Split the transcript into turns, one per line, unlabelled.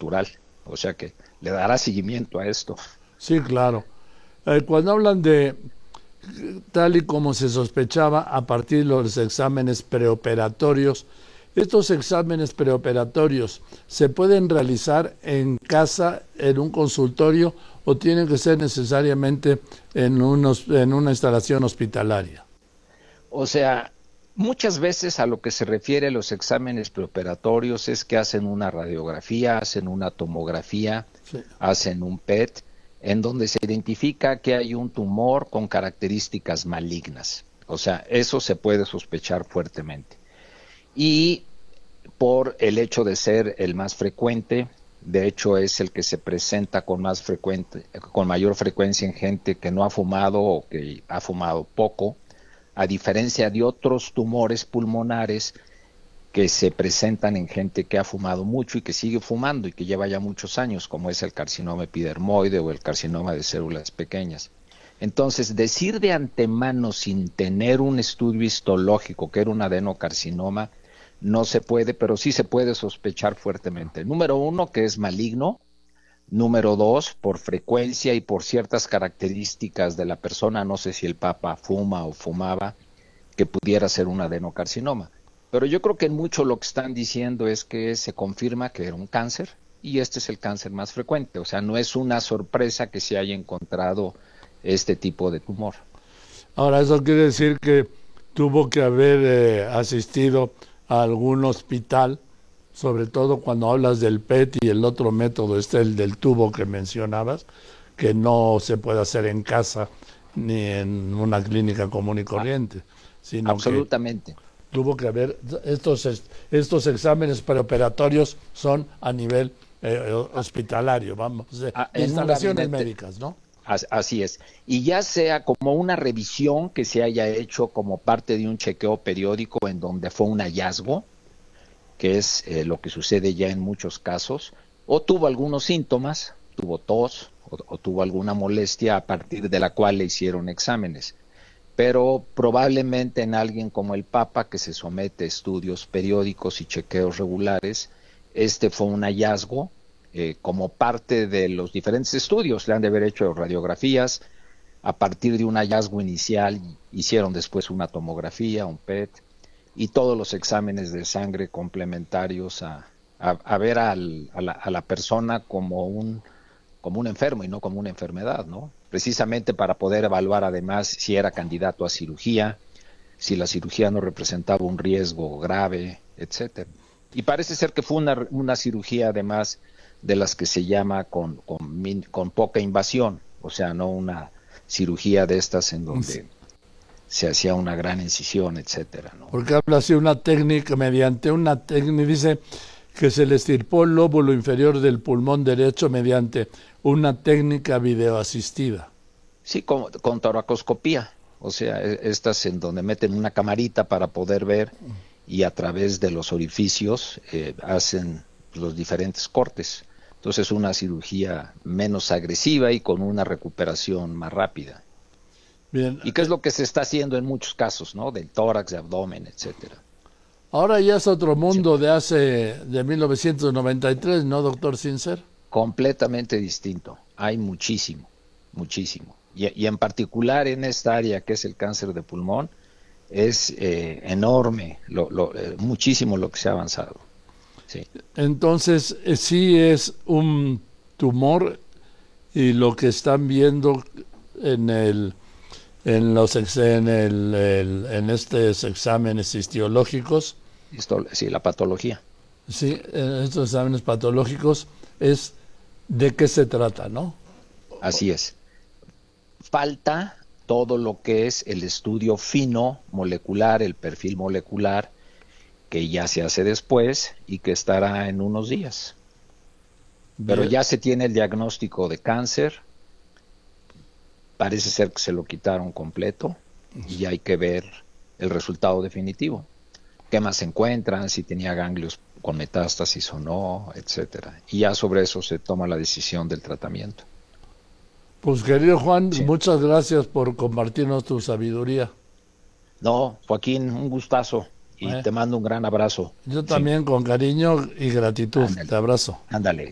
natural, o sea que le dará seguimiento a esto.
Sí, claro. Cuando hablan de tal y como se sospechaba a partir de los exámenes preoperatorios, estos exámenes preoperatorios se pueden realizar en casa, en un consultorio, o tienen que ser necesariamente en una instalación hospitalaria.
O sea, muchas veces a lo que se refiere los exámenes preoperatorios es que hacen una radiografía, hacen una tomografía,
Sí.
hacen un PET, en donde se identifica que hay un tumor con características malignas. O sea, eso se puede sospechar fuertemente. Y por el hecho de ser el más frecuente, de hecho es el que se presenta con mayor frecuencia en gente que no ha fumado o que ha fumado poco, a diferencia de otros tumores pulmonares que se presentan en gente que ha fumado mucho y que sigue fumando y que lleva ya muchos años, como es el carcinoma epidermoide o el carcinoma de células pequeñas. Entonces, decir de antemano sin tener un estudio histológico que era un adenocarcinoma, no se puede, pero sí se puede sospechar fuertemente. Número uno, que es maligno. Número dos, por frecuencia y por ciertas características de la persona, no sé si el papa fuma o fumaba, que pudiera ser un adenocarcinoma. Pero yo creo que en mucho lo que están diciendo es que se confirma que era un cáncer y este es el cáncer más frecuente. O sea, no es una sorpresa que se haya encontrado este tipo de tumor.
Ahora, eso quiere decir que tuvo que haber asistido a algún hospital, sobre todo cuando hablas del PET y el otro método, el del tubo que mencionabas, que no se puede hacer en casa ni en una clínica común y
Ah,
corriente, sino que
absolutamente.
tuvo que haber estos exámenes preoperatorios son a nivel hospitalario, vamos, de
En un
instalaciones
gabinete,
médicas, ¿no?
así es. Y ya sea como una revisión que se haya hecho como parte de un chequeo periódico en donde fue un hallazgo, que es lo que sucede ya en muchos casos, o tuvo algunos síntomas, tuvo tos o tuvo alguna molestia a partir de la cual le hicieron exámenes. Pero probablemente en alguien como el Papa, que se somete a estudios periódicos y chequeos regulares, este fue un hallazgo como parte de los diferentes estudios. Le han de haber hecho radiografías, a partir de un hallazgo inicial hicieron después una tomografía, un PET, y todos los exámenes de sangre complementarios a ver a la persona como un enfermo y no como una enfermedad, ¿no? Precisamente para poder evaluar además si era candidato a cirugía, si la cirugía no representaba un riesgo grave, etcétera. Y parece ser que fue una cirugía además de las que se llama con poca invasión, o sea, no una cirugía de estas en donde se hacía una gran incisión, etcétera, ¿no?
Porque habla así una técnica, mediante una técnica, dice que se le estirpó el lóbulo inferior del pulmón derecho mediante una técnica videoasistida.
Sí, con toracoscopía, o sea, estas en donde meten una camarita para poder ver y a través de los orificios hacen los diferentes cortes. Entonces una cirugía menos agresiva y con una recuperación más rápida.
Bien,
¿Y qué es lo que se está haciendo en muchos casos, ¿no? Del tórax, de abdomen, etcétera.
ahora ya es otro
Sí,
mundo de 1993, ¿no, doctor Sincer?
completamente distinto. Hay muchísimo, muchísimo. Y en particular en esta área que es el cáncer de pulmón, es enorme, muchísimo lo que se ha avanzado. Sí.
Entonces, sí es un tumor y lo que están viendo en el en estos exámenes histológicos,
Esto, sí, la patología.
sí, en estos exámenes patológicos es de qué se trata, ¿no?
Así es. Falta todo lo que es el estudio fino molecular, el perfil molecular, que ya se hace después y que estará en unos días. Pero
Bien.
ya se tiene el diagnóstico de cáncer, parece ser que se lo quitaron completo y hay que ver el resultado definitivo. ¿Qué más se encuentran? Si tenía ganglios con metástasis o no, etcétera. Y ya sobre eso se toma la decisión del tratamiento.
Pues querido Juan,
Sí.
muchas gracias por compartirnos tu sabiduría.
No, Joaquín, un gustazo y
¿Eh?
te mando un gran abrazo.
Yo
Sí,
también con cariño y gratitud.
ándale,
Te abrazo.
ándale.